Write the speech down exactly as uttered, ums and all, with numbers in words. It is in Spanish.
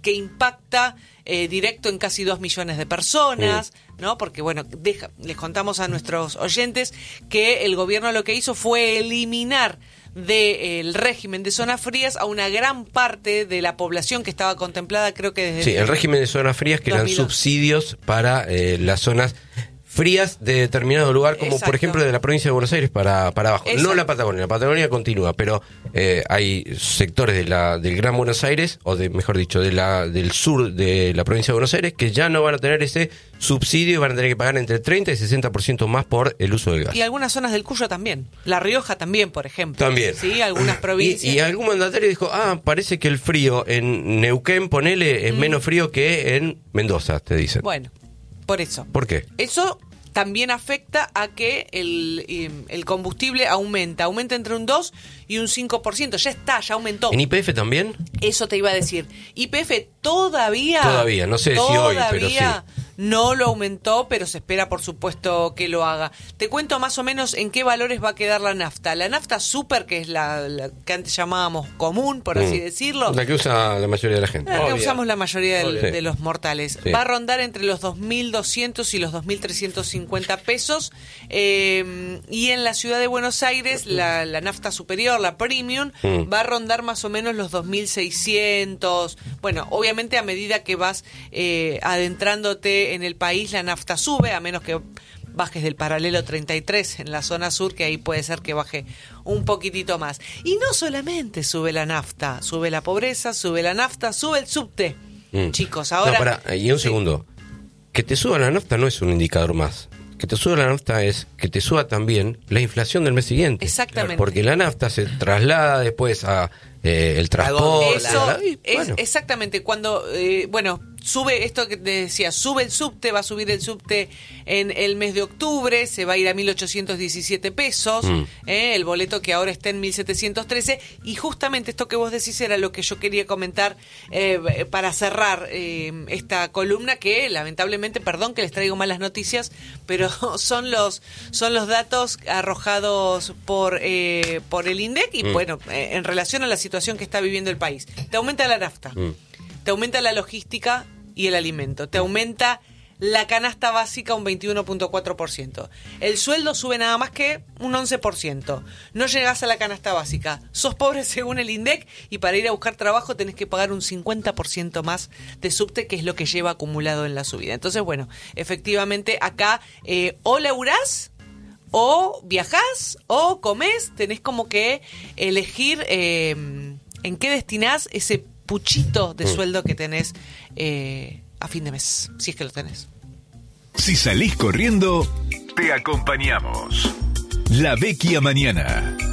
que impacta eh, directo en casi dos millones de personas, mm. ¿no? Porque, bueno, deja, les contamos a nuestros oyentes que el gobierno lo que hizo fue eliminar del régimen de zonas frías a una gran parte de la población que estaba contemplada, creo que desde... Sí, el régimen de zonas frías que eran subsidios para eh, las zonas frías de determinado lugar, como Exacto. por ejemplo de la provincia de Buenos Aires para, para abajo. Exacto. No la Patagonia, la Patagonia continúa, pero eh, hay sectores de la del Gran Buenos Aires, o de mejor dicho, de la del sur de la provincia de Buenos Aires, que ya no van a tener ese subsidio y van a tener que pagar entre treinta y sesenta por ciento más por el uso del gas. Y algunas zonas del Cuyo también. La Rioja también, por ejemplo. También. Sí, algunas provincias. Y, y algún mandatario dijo, ah, parece que el frío en Neuquén, ponele, es mm. menos frío que en Mendoza, te dicen. Bueno, por eso. ¿Por qué? Eso también afecta a que el, el combustible aumenta. Aumenta entre un dos y un cinco por ciento. Ya está, ya aumentó. ¿En Y P F también? Eso te iba a decir. Y P F todavía... Todavía, no sé si hoy, pero sí. No lo aumentó, pero se espera, por supuesto, que lo haga. Te cuento más o menos en qué valores va a quedar la nafta. La nafta super, que es la, la que antes llamábamos común, por mm. así decirlo. La que usa la mayoría de la gente. La Obvio. que usamos la mayoría del, sí. de los mortales. Sí. Va a rondar entre los dos mil doscientos y los dos mil trescientos cincuenta pesos. Eh, y en la ciudad de Buenos Aires, la, la nafta superior, la premium, mm. va a rondar más o menos los dos mil seiscientos. Bueno, obviamente a medida que vas eh, adentrándote en el país, la nafta sube, a menos que bajes del paralelo treinta y tres en la zona sur, que ahí puede ser que baje un poquitito más. Y no solamente sube la nafta, sube la pobreza, sube la nafta, sube el subte. Mm. Chicos, ahora... No, pará, y un sí. segundo. Que te suba la nafta no es un indicador más. Que te suba la nafta es que te suba también la inflación del mes siguiente. Exactamente. Porque la nafta se traslada después a eh, el transporte. Eso la, y, es bueno. exactamente cuando, eh, bueno, sube esto que te decía, sube el subte, va a subir el subte en el mes de octubre, se va a ir a mil ochocientos diecisiete pesos, mm. eh, el boleto que ahora está en mil setecientos trece, y justamente esto que vos decís era lo que yo quería comentar eh, para cerrar eh, esta columna, que lamentablemente, perdón que les traigo malas noticias, pero son los son los datos arrojados por eh, por el INDEC y mm. bueno, eh, en relación a la situación que está viviendo el país. Te aumenta la nafta, mm. te aumenta la logística y el alimento, te aumenta la canasta básica un veintiuno punto cuatro por ciento. El sueldo sube nada más que un once por ciento. No llegás a la canasta básica. Sos pobre según el INDEC y para ir a buscar trabajo tenés que pagar un cincuenta por ciento más de subte, que es lo que lleva acumulado en la subida. Entonces, bueno, efectivamente acá eh, o laburás, o viajás, o comés. Tenés como que elegir eh, en qué destinás ese puchito de sueldo que tenés eh, a fin de mes, si es que lo tenés. Si salís corriendo, te acompañamos. La Vecchia Mañana.